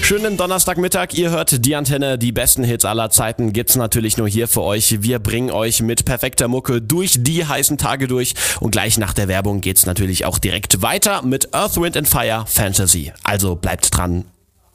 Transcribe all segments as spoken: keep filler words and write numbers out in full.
Schönen Donnerstagmittag, ihr hört die Antenne, die besten Hits aller Zeiten gibt's natürlich nur hier für euch. Wir bringen euch mit perfekter Mucke durch die heißen Tage durch und gleich nach der Werbung geht's natürlich auch direkt weiter mit Earth, Wind and Fire Fantasy. Also bleibt dran.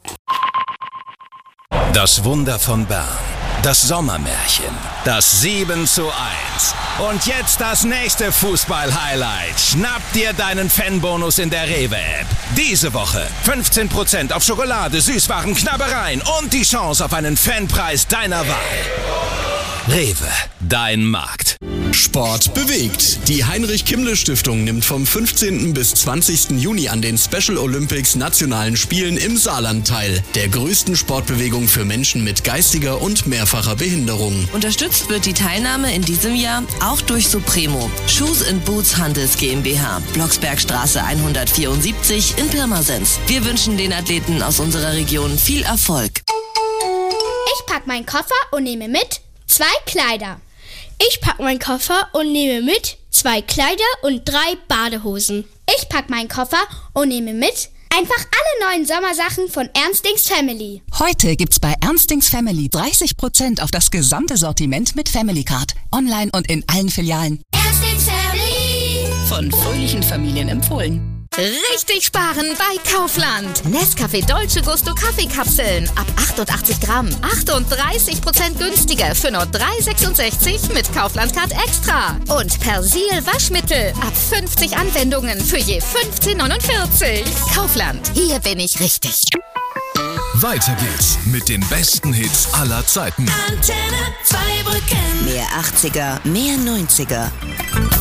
Das Wunder von Bern, das Sommermärchen, das sieben zu eins. Und jetzt das nächste Fußball-Highlight. Schnapp dir deinen Fanbonus in der Rewe-App. Diese Woche fünfzehn Prozent auf Schokolade, Süßwaren, Knabbereien und die Chance auf einen Fanpreis deiner Wahl. Rewe, dein Markt. Sport bewegt. Die Heinrich-Kimmle-Stiftung nimmt vom fünfzehnten bis zwanzigsten Juni an den Special Olympics Nationalen Spielen im Saarland teil, der größten Sportbewegung für Menschen mit geistiger und mehrfacher Behinderung. Unterstützt wird die Teilnahme in diesem Jahr auch durch Supremo, Shoes and Boots Handels GmbH, Blocksbergstraße hundertvierundsiebzig in Pirmasens. Wir wünschen den Athleten aus unserer Region viel Erfolg. Ich pack meinen Koffer und nehme mit zwei Kleider. Ich pack meinen Koffer und nehme mit zwei Kleider und drei Badehosen. Ich pack meinen Koffer und nehme mit einfach alle neuen Sommersachen von Ernstings Family. Heute gibt's bei Ernstings Family dreißig Prozent auf das gesamte Sortiment mit Family Card. Online und in allen Filialen. Ernstings Family. Von fröhlichen Familien empfohlen. Richtig sparen bei Kaufland. Nescafé Dolce Gusto Kaffeekapseln ab achtundachtzig Gramm. achtunddreißig Prozent günstiger für nur drei Euro sechsundsechzig mit Kaufland Card Extra. Und Persil Waschmittel ab fünfzig Anwendungen für je fünfzehn Euro neunundvierzig. Kaufland, hier bin ich richtig. Weiter geht's mit den besten Hits aller Zeiten. Antenne Zweibrücken. Mehr achtziger, mehr neunziger.